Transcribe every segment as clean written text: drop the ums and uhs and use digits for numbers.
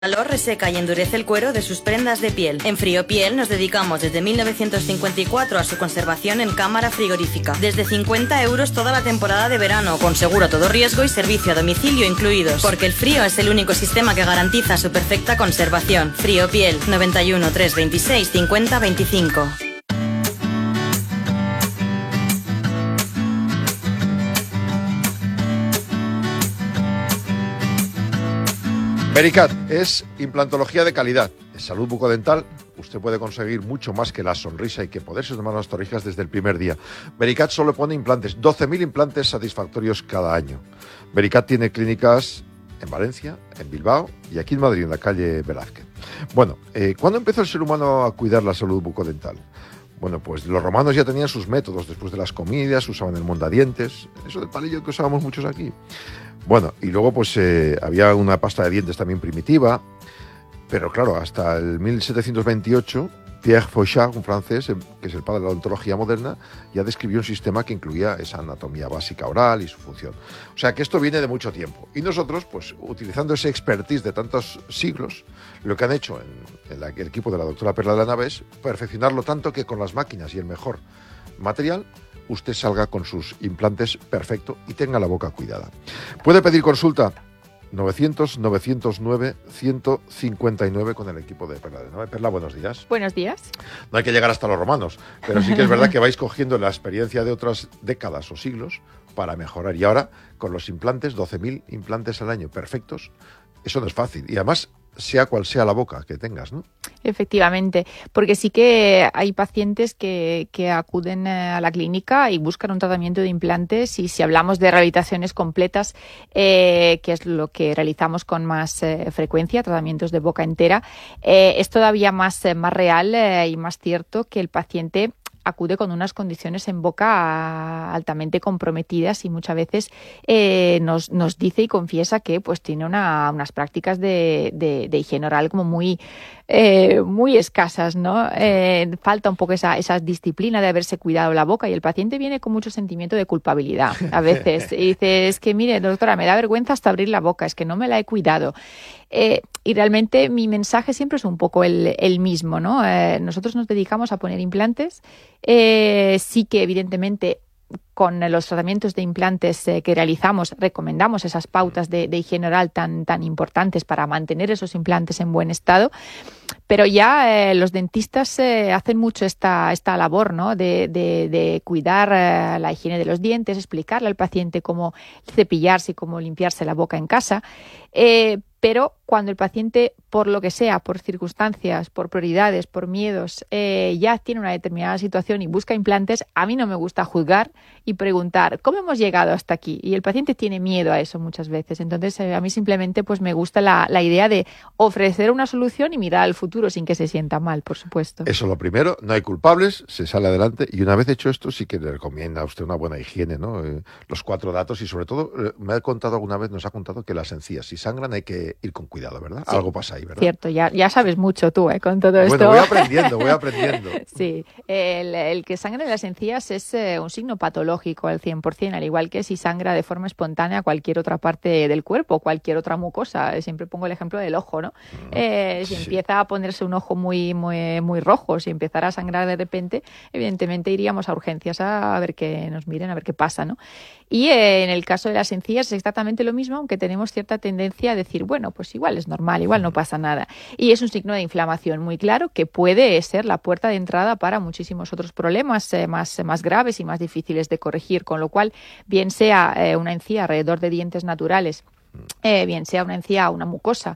calor reseca y endurece el cuero de sus prendas de piel. En Friopiel nos dedicamos desde 1954 a su conservación en cámara frigorífica. Desde 50 € toda la temporada de verano, con seguro a todo riesgo y servicio a domicilio incluidos. Porque el frío es el único sistema que garantiza su perfecta conservación. Friopiel, 91 326 50 25. Vericat es implantología de calidad, es salud bucodental. Usted puede conseguir mucho más que la sonrisa y que poderse tomar las orejas desde el primer día. Vericat solo pone implantes, 12.000 implantes satisfactorios cada año. Vericat tiene clínicas en Valencia, en Bilbao y aquí en Madrid, en la calle Velázquez. Bueno, ¿cuándo empezó el ser humano a cuidar la salud bucodental? Bueno, pues los romanos ya tenían sus métodos. Después de las comidas usaban el mondadientes, eso del palillo que usábamos muchos aquí. Bueno, y luego pues había una pasta de dientes también primitiva, pero claro, hasta el 1728, Pierre Fauchard, un francés, que es el padre de la odontología moderna, ya describió un sistema que incluía esa anatomía básica oral y su función. O sea que esto viene de mucho tiempo. Y nosotros, pues utilizando ese expertise de tantos siglos, lo que han hecho en el equipo de la doctora Perla de la Nave es perfeccionarlo tanto que con las máquinas y el mejor material usted salga con sus implantes perfecto y tenga la boca cuidada. Puede pedir consulta 900-909-159 con el equipo de Perla de la Nave. Perla, buenos días. Buenos días. No hay que llegar hasta los romanos, pero sí que es verdad que vais cogiendo la experiencia de otras décadas o siglos para mejorar. Y ahora, con los implantes, 12.000 implantes al año perfectos, eso no es fácil. Y además, sea cual sea la boca que tengas, ¿no? Efectivamente, porque sí que hay pacientes que acuden a la clínica y buscan un tratamiento de implantes, y si hablamos de rehabilitaciones completas, que es lo que realizamos con más frecuencia, tratamientos de boca entera, es todavía más real y más cierto que el paciente acude con unas condiciones en boca altamente comprometidas y muchas veces nos dice y confiesa que pues tiene unas prácticas de higiene oral como muy escasas, ¿no? Falta un poco esa disciplina de haberse cuidado la boca, y el paciente viene con mucho sentimiento de culpabilidad a veces y dice, es que mire, doctora, me da vergüenza hasta abrir la boca, es que no me la he cuidado. Y realmente mi mensaje siempre es un poco el mismo, ¿no? Nosotros nos dedicamos a poner implantes. Sí que evidentemente con los tratamientos de implantes que realizamos recomendamos esas pautas de higiene oral tan importantes para mantener esos implantes en buen estado, pero ya los dentistas hacen mucho esta labor, ¿no? de cuidar la higiene de los dientes, explicarle al paciente cómo cepillarse y cómo limpiarse la boca en casa, pero cuando el paciente, por lo que sea, por circunstancias, por prioridades, por miedos, ya tiene una determinada situación y busca implantes, a mí no me gusta juzgar y preguntar, ¿cómo hemos llegado hasta aquí? Y el paciente tiene miedo a eso muchas veces. Entonces, a mí simplemente pues me gusta la idea de ofrecer una solución y mirar al futuro sin que se sienta mal, por supuesto. Eso es lo primero, no hay culpables, se sale adelante, y una vez hecho esto sí que le recomienda a usted una buena higiene, ¿no? Los 4 datos, y sobre todo, nos ha contado que las encías, si sangran, hay que ir con cuidado, ¿verdad? Sí. Algo pasa ahí, ¿verdad? Cierto, ya sabes mucho tú, con todo esto. Bueno, voy aprendiendo. Sí, el que sangre en las encías es un signo patológico al 100%, al igual que si sangra de forma espontánea cualquier otra parte del cuerpo, cualquier otra mucosa. Siempre pongo el ejemplo del ojo, ¿no? Si empieza a ponerse un ojo muy rojo, si empezara a sangrar de repente, evidentemente iríamos a urgencias a ver que nos miren, a ver qué pasa, ¿no? Y en el caso de las encías es exactamente lo mismo, aunque tenemos cierta tendencia a decir, bueno, pues igual es normal, igual no pasa nada. Y es un signo de inflamación muy claro que puede ser la puerta de entrada para muchísimos otros problemas más graves y más difíciles de corregir, con lo cual, bien sea una encía alrededor de dientes naturales, bien sea una encía o una mucosa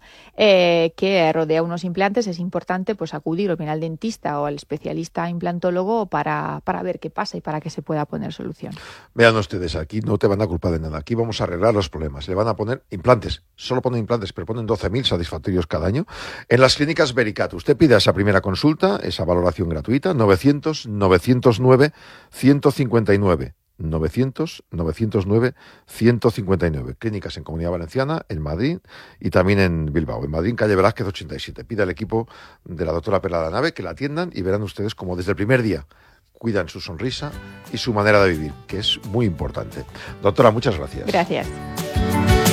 que rodea unos implantes, es importante pues acudir o bien al dentista o al especialista implantólogo para ver qué pasa y para que se pueda poner solución. Vean ustedes, aquí no te van a culpar de nada, aquí vamos a arreglar los problemas. Le van a poner implantes, solo ponen implantes, pero ponen 12.000 satisfactorios cada año en las clínicas Vericat. Usted pida esa primera consulta, esa valoración gratuita, 900-909-159. 900-909-159. Clínicas en Comunidad Valenciana, en Madrid y también en Bilbao. En Madrid, calle Velázquez 87. Pida al equipo de la doctora Perla de la Nave que la atiendan y verán ustedes como desde el primer día cuidan su sonrisa y su manera de vivir, que es muy importante. Doctora, muchas gracias. Gracias.